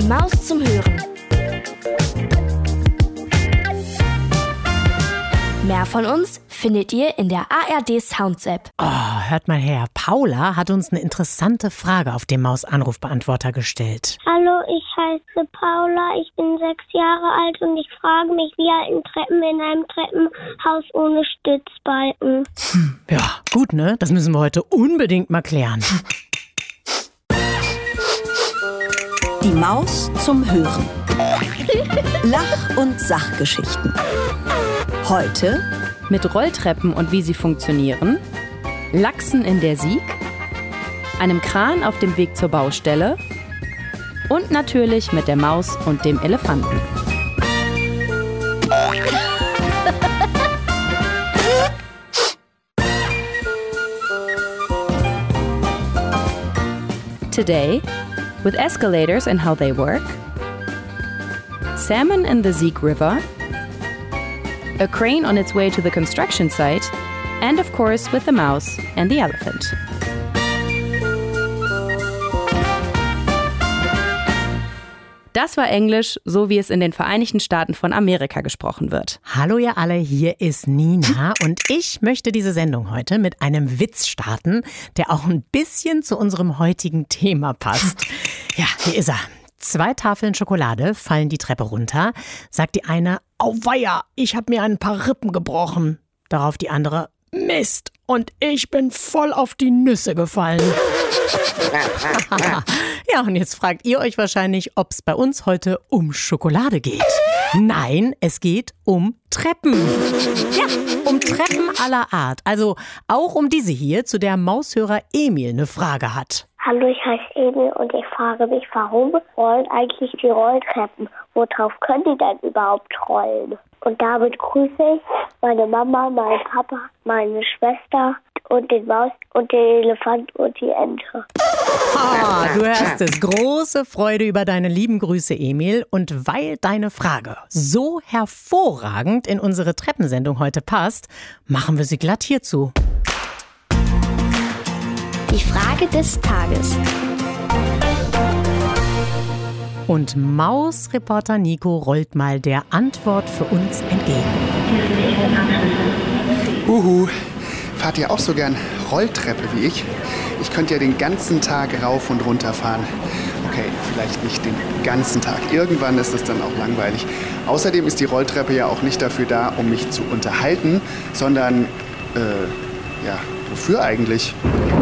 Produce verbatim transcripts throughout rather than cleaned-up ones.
Maus zum Hören. Mehr von uns findet ihr in der A R D Sounds App. Oh, hört mal her. Paula hat uns eine interessante Frage auf dem Maus-Anrufbeantworter gestellt. Hallo, ich heiße Paula, ich bin sechs Jahre alt und ich frage mich, wie halten Treppen in einem Treppenhaus ohne Stützbalken? Hm, ja, gut, ne? Das müssen wir heute unbedingt mal klären. Die Maus zum Hören. Lach- und Sachgeschichten. Heute mit Rolltreppen und wie sie funktionieren, Lachsen in der Sieg, einem Kran auf dem Weg zur Baustelle und natürlich mit der Maus und dem Elefanten. Today, with escalators and how they work, salmon in the Sieg River, a crane on its way to the construction site, and of course with the mouse and the elephant. Das war Englisch, so wie es in den Vereinigten Staaten von Amerika gesprochen wird. Hallo ihr alle, hier ist Nina und ich möchte diese Sendung heute mit einem Witz starten, der auch ein bisschen zu unserem heutigen Thema passt. Ja, hier ist er. Zwei Tafeln Schokolade fallen die Treppe runter, sagt die eine, auweia, ich habe mir ein paar Rippen gebrochen. Darauf die andere, Mist, und ich bin voll auf die Nüsse gefallen. Ja, und jetzt fragt ihr euch wahrscheinlich, ob es bei uns heute um Schokolade geht. Nein, es geht um Treppen. Ja, um Treppen aller Art. Also auch um diese hier, zu der Maushörer Emil eine Frage hat. Hallo, ich heiße Emil und ich frage mich, warum rollen eigentlich die Rolltreppen? Worauf können die denn überhaupt rollen? Und damit grüße ich meine Mama, meinen Papa, meine Schwester und den Maus und den Elefant und die Ente. Ah, du hörst es. Große Freude über deine lieben Grüße, Emil. Und weil deine Frage so hervorragend in unsere Treppensendung heute passt, machen wir sie glatt hierzu. Die Frage des Tages. Und Mausreporter Nico rollt mal der Antwort für uns entgegen. Huhu, fahrt ihr auch so gern Rolltreppe wie ich? Ich könnte ja den ganzen Tag rauf und runter fahren. Okay, vielleicht nicht den ganzen Tag. Irgendwann ist es dann auch langweilig. Außerdem ist die Rolltreppe ja auch nicht dafür da, um mich zu unterhalten, sondern, äh, ja, wofür eigentlich?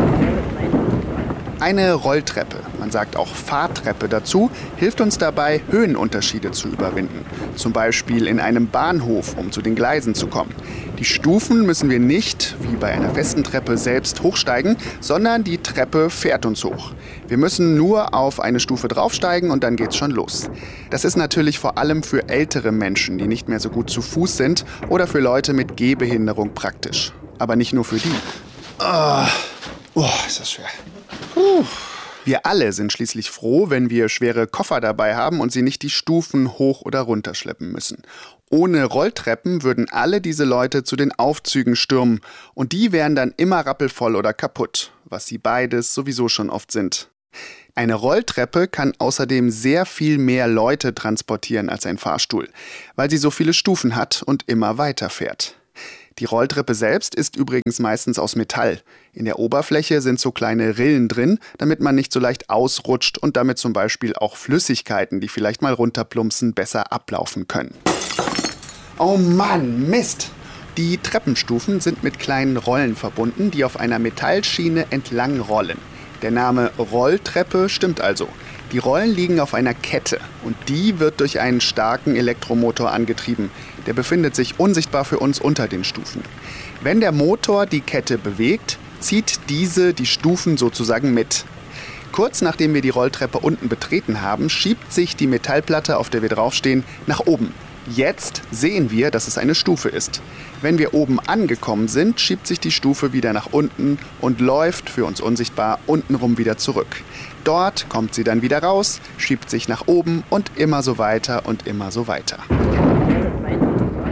Eine Rolltreppe, man sagt auch Fahrtreppe dazu, hilft uns dabei, Höhenunterschiede zu überwinden. Zum Beispiel in einem Bahnhof, um zu den Gleisen zu kommen. Die Stufen müssen wir nicht, wie bei einer festen Treppe, selbst hochsteigen, sondern die Treppe fährt uns hoch. Wir müssen nur auf eine Stufe draufsteigen und dann geht's schon los. Das ist natürlich vor allem für ältere Menschen, die nicht mehr so gut zu Fuß sind, oder für Leute mit Gehbehinderung praktisch. Aber nicht nur für die. Oh, oh ist das schwer. Puh. Wir alle sind schließlich froh, wenn wir schwere Koffer dabei haben und sie nicht die Stufen hoch oder runter schleppen müssen. Ohne Rolltreppen würden alle diese Leute zu den Aufzügen stürmen und die wären dann immer rappelvoll oder kaputt, was sie beides sowieso schon oft sind. Eine Rolltreppe kann außerdem sehr viel mehr Leute transportieren als ein Fahrstuhl, weil sie so viele Stufen hat und immer weiterfährt. Die Rolltreppe selbst ist übrigens meistens aus Metall. In der Oberfläche sind so kleine Rillen drin, damit man nicht so leicht ausrutscht und damit zum Beispiel auch Flüssigkeiten, die vielleicht mal runterplumpsen, besser ablaufen können. Oh Mann, Mist! Die Treppenstufen sind mit kleinen Rollen verbunden, die auf einer Metallschiene entlang rollen. Der Name Rolltreppe stimmt also. Die Rollen liegen auf einer Kette und die wird durch einen starken Elektromotor angetrieben. Der befindet sich unsichtbar für uns unter den Stufen. Wenn der Motor die Kette bewegt, zieht diese die Stufen sozusagen mit. Kurz nachdem wir die Rolltreppe unten betreten haben, schiebt sich die Metallplatte, auf der wir draufstehen, nach oben. Jetzt sehen wir, dass es eine Stufe ist. Wenn wir oben angekommen sind, schiebt sich die Stufe wieder nach unten und läuft, für uns unsichtbar, untenrum wieder zurück. Dort kommt sie dann wieder raus, schiebt sich nach oben und immer so weiter und immer so weiter.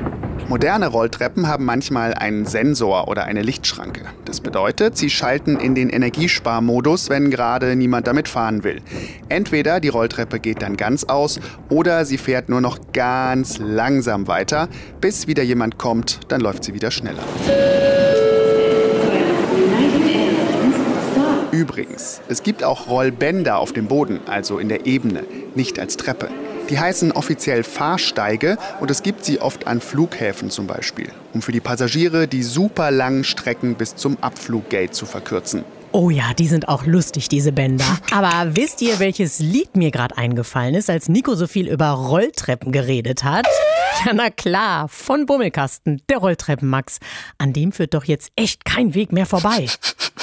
Moderne Rolltreppen haben manchmal einen Sensor oder eine Lichtschranke. Das bedeutet, sie schalten in den Energiesparmodus, wenn gerade niemand damit fahren will. Entweder die Rolltreppe geht dann ganz aus oder sie fährt nur noch ganz langsam weiter, bis wieder jemand kommt, dann läuft sie wieder schneller. Übrigens, es gibt auch Rollbänder auf dem Boden, also in der Ebene, nicht als Treppe. Die heißen offiziell Fahrsteige und es gibt sie oft an Flughäfen zum Beispiel, um für die Passagiere die super langen Strecken bis zum Abfluggate zu verkürzen. Oh ja, die sind auch lustig, diese Bänder. Aber wisst ihr, welches Lied mir gerade eingefallen ist, als Nico so viel über Rolltreppen geredet hat? Ja, na klar, von Bummelkasten, der Rolltreppenmax. An dem führt doch jetzt echt kein Weg mehr vorbei.